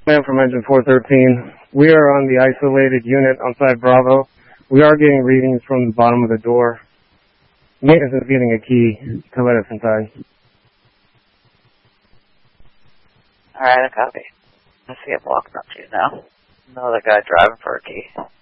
Man from Engine 413. We are on the isolated unit on side Bravo. We are getting readings from the bottom of the door. Maintenance is getting a key to let us inside. Alright, I copy. I see it walking up to you now. Another guy driving for a key.